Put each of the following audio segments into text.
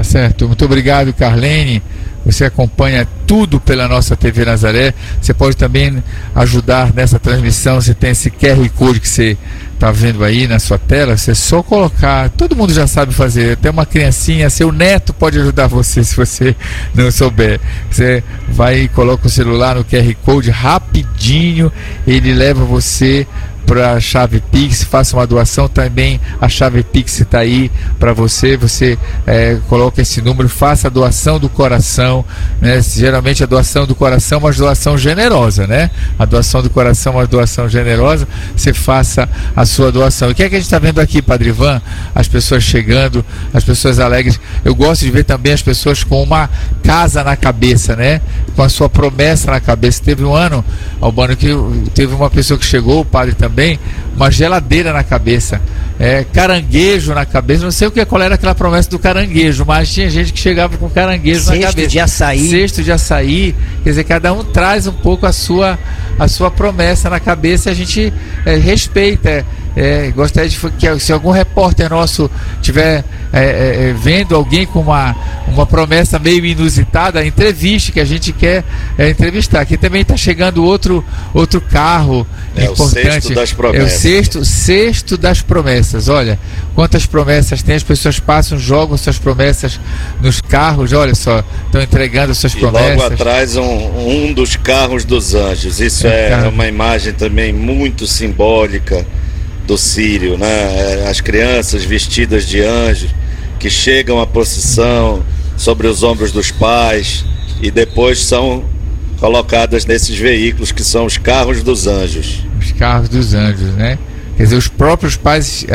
certo. Muito obrigado, Carlene. Você acompanha tudo pela nossa TV Nazaré. Você pode também ajudar nessa transmissão. Você tem esse QR Code que você está vendo aí na sua tela. Você é só colocar. Todo mundo já sabe fazer. Até uma criancinha, seu neto pode ajudar você se você não souber. Você vai e coloca o celular no QR Code rapidinho. Ele leva você para a chave Pix, faça uma doação também. A chave Pix está aí para você. Você coloca esse número, faça a doação do coração, né? Geralmente a doação do coração é uma doação generosa, né? A doação do coração é uma doação generosa. Você faça a sua doação. O que é que a gente está vendo aqui, Padre Ivan? As pessoas chegando, as pessoas alegres. Eu gosto de ver também as pessoas com uma casa na cabeça, né? Com a sua promessa na cabeça. Teve um ano, Albano, que teve uma pessoa que chegou, o padre também, uma geladeira na cabeça, caranguejo na cabeça. Não sei qual era aquela promessa do caranguejo, mas tinha gente que chegava com caranguejo na cabeça. Cesto de açaí. Quer dizer, cada um traz um pouco a sua promessa na cabeça e a gente respeita. Gostaria de que se algum repórter nosso estiver vendo alguém com uma promessa meio inusitada, entreviste, que a gente quer entrevistar. Aqui também está chegando outro carro importante. O cesto das promessas. É o cesto das promessas. Olha quantas promessas tem, as pessoas passam, jogam suas promessas nos carros, olha só, estão entregando suas promessas. Logo atrás um dos carros dos anjos. Isso é uma imagem também muito simbólica do Sírio, né? As crianças vestidas de anjos que chegam à procissão sobre os ombros dos pais e depois são colocadas nesses veículos que são os carros dos anjos. Os carros dos anjos, né? Quer dizer, os próprios pais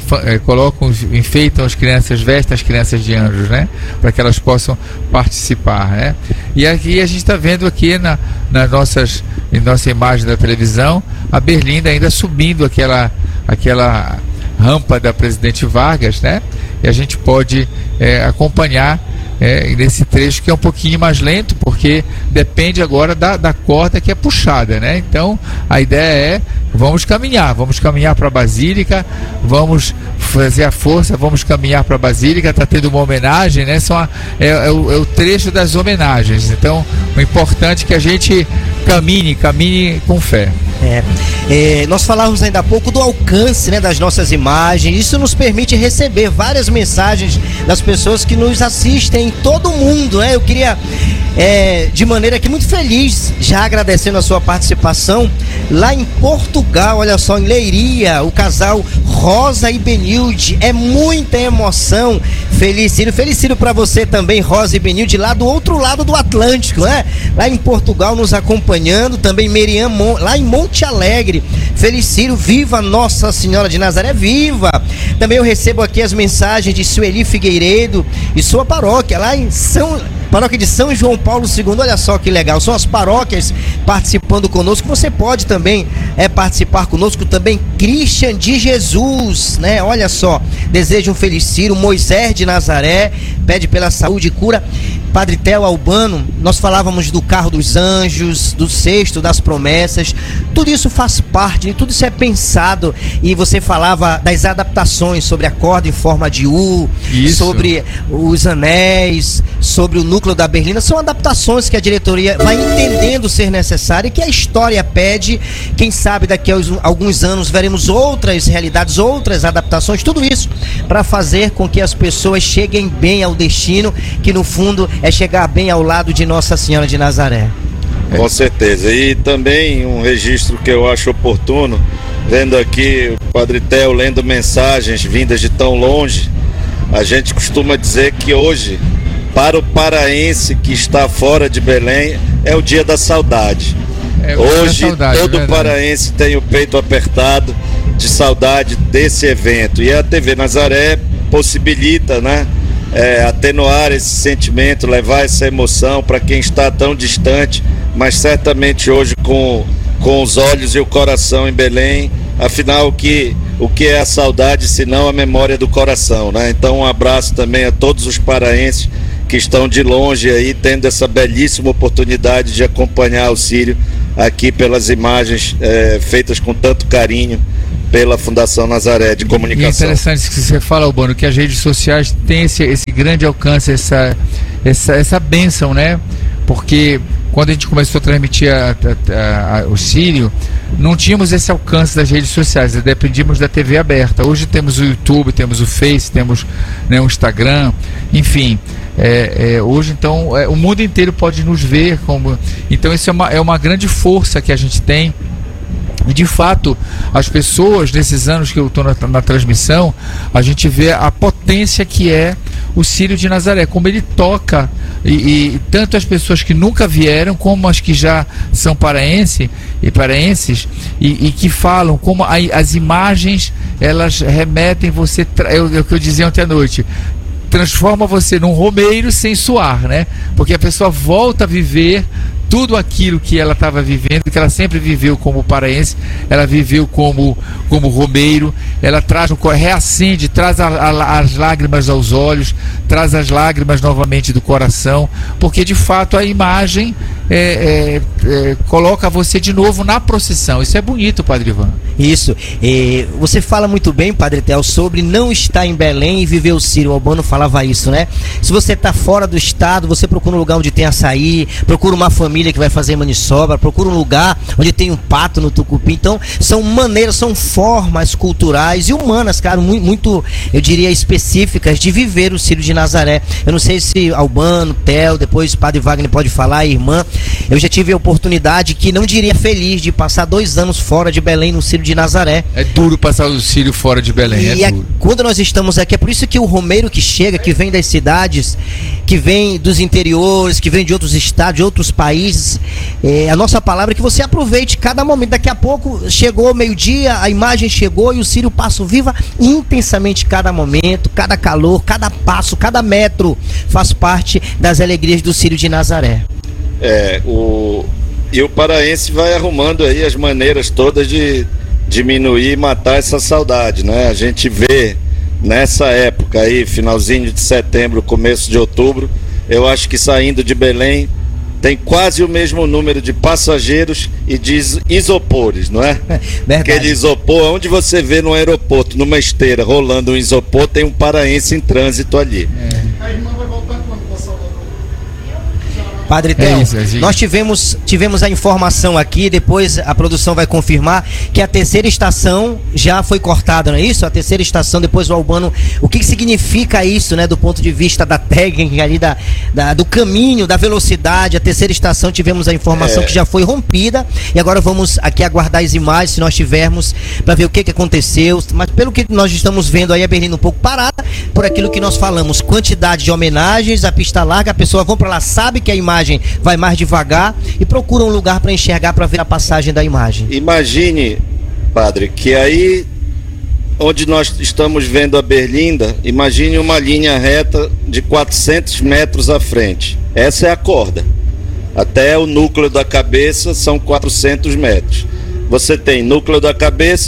enfeitam as crianças, vestem as crianças de anjos, né? Para que elas possam participar, né? E aqui a gente está vendo aqui em nossa imagem da televisão, a Berlinda ainda subindo aquela rampa da Presidente Vargas, né? E a gente pode acompanhar nesse trecho que é um pouquinho mais lento, porque depende agora da corda que é puxada, né? Então a ideia vamos caminhar para a Basílica, vamos fazer a força, vamos caminhar para a Basílica. Está tendo uma homenagem, né? É o trecho das homenagens. Então o importante é que a gente caminhe com fé. Nós falávamos ainda há pouco do alcance, né, das nossas imagens. Isso nos permite receber várias mensagens das pessoas que nos assistem em todo o mundo, né? Eu queria, de maneira que muito feliz, já agradecendo a sua participação lá em Portugal, olha só, em Leiria, o casal Rosa e Benilde. É muita emoção. Felicírio para você também, Rosa e Benilde, lá do outro lado do Atlântico, né? Lá em Portugal nos acompanhando, também Meriam, lá em Monte Alegre. Felicírio, viva Nossa Senhora de Nazaré, viva! Também eu recebo aqui as mensagens de Sueli Figueiredo e sua paróquia, lá em Paróquia de São João Paulo II, olha só que legal, são as paróquias participando conosco. Você pode também participar conosco, também Christian de Jesus, né? Olha só, deseja um felicírio. Moisés de Nazaré pede pela saúde e cura. Padre Theo Albano, nós falávamos do carro dos anjos, do cesto das promessas, tudo isso faz parte, tudo isso é pensado. E você falava das adaptações sobre a corda em forma de U, sobre os anéis, sobre o núcleo da Berlinda. São adaptações que a diretoria vai entendendo ser necessária e que a história pede. Quem sabe daqui a alguns anos veremos outras realidades, outras adaptações, tudo isso para fazer com que as pessoas cheguem bem ao destino, que no fundo é chegar bem ao lado de Nossa Senhora de Nazaré. Com certeza. E também um registro que eu acho oportuno, vendo aqui o Padre Theo lendo mensagens vindas de tão longe, a gente costuma dizer que hoje, para o paraense que está fora de Belém, é o dia da saudade. Hoje todo paraense tem o peito apertado de saudade desse evento, e a TV Nazaré possibilita, né, atenuar esse sentimento, levar essa emoção para quem está tão distante, mas certamente hoje com os olhos e o coração em Belém. Afinal, o que é a saudade se não a memória do coração, né? Então um abraço também a todos os paraenses que estão de longe aí, tendo essa belíssima oportunidade de acompanhar o Sírio aqui pelas imagens feitas com tanto carinho pela Fundação Nazaré de Comunicação. E é interessante que você fala, Albano, que as redes sociais têm esse grande alcance, essa bênção, né? Porque quando a gente começou a transmitir o Sírio, não tínhamos esse alcance das redes sociais, dependíamos da TV aberta. Hoje temos o YouTube, temos o Face, temos, né, o Instagram, enfim. Hoje, então, o mundo inteiro pode nos ver como... Então, isso é uma grande força que a gente tem. E de fato, as pessoas, nesses anos que eu estou na transmissão, a gente vê a potência que é o Sírio de Nazaré, como ele toca, e tanto as pessoas que nunca vieram, como as que já são paraenses, e que falam, como as imagens, elas remetem você, é o que eu dizia ontem à noite, transforma você num romeiro sem suar, né? Porque a pessoa volta a viver tudo aquilo que ela estava vivendo, que ela sempre viveu como paraense, ela viveu como romeiro, ela reacende, traz as lágrimas aos olhos, traz as lágrimas novamente do coração, porque de fato a imagem coloca você de novo na procissão. Isso é bonito, Padre Ivan. Isso. Você fala muito bem, Padre Theo, sobre não estar em Belém e viver o Sírio. O Albano falava isso, né? Se você está fora do estado, você procura um lugar onde tem açaí, procura uma família que vai fazer maniçoba, procura um lugar onde tem um pato no tucupi. Então, são maneiras, são formas culturais e humanas, cara, muito, eu diria, específicas de viver o Sírio de Nazaré. Eu não sei se Albano, Theo, depois Padre Wagner pode falar, irmã. Eu já tive a oportunidade, que não diria feliz, de passar 2 anos fora de Belém no Sírio de Nazaré. É duro passar o Sírio fora de Belém, duro. Quando nós estamos aqui, é por isso que o romeiro que chega, que vem das cidades, que vem dos interiores, que vem de outros estados, de outros países, a nossa palavra é que você aproveite cada momento. Daqui a pouco chegou meio-dia, a imagem chegou e o Sírio Passo Viva intensamente cada momento, cada calor, cada passo, cada metro faz parte das alegrias do Sírio de Nazaré. E o paraense vai arrumando aí as maneiras todas de diminuir e matar essa saudade, né? A gente vê nessa época aí, finalzinho de setembro, começo de outubro, eu acho que saindo de Belém tem quase o mesmo número de passageiros e de isopores, não é? Aquele isopor, onde você vê no aeroporto, numa esteira, rolando um isopor, tem um paraense em trânsito ali. A irmã vai voltar quando passar o Padre Theo, nós tivemos a informação aqui, depois a produção vai confirmar, que a terceira estação já foi cortada, não é isso? A terceira estação, depois o Albano, o que significa isso, né, do ponto de vista da técnica ali, do caminho, da velocidade. A terceira estação, tivemos a informação que já foi rompida, e agora vamos aqui aguardar as imagens, se nós tivermos, para ver o que aconteceu. Mas pelo que nós estamos vendo aí, a Berlim um pouco parada, por aquilo que nós falamos, quantidade de homenagens, a pista larga, a pessoa vai para lá, sabe que a imagem vai mais devagar e procura um lugar para enxergar, para ver a passagem da imagem. Imagine, padre, que aí onde nós estamos vendo a Berlinda, imagine uma linha reta de 400 metros à frente. Essa é a corda. Até o núcleo da cabeça são 400 metros. Você tem núcleo da cabeça,